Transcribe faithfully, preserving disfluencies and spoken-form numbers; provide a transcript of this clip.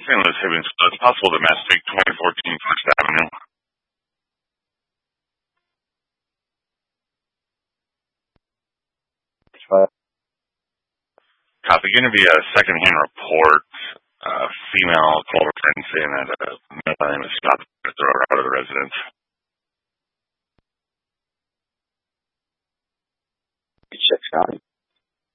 Saint Louis Hibbins, so it's possible domestic, twenty fourteen First Avenue. Copy. Going to be a second-hand report. Uh, female called her friend saying that a male by the name of Scott to throw her out of the residence. Check Scotty.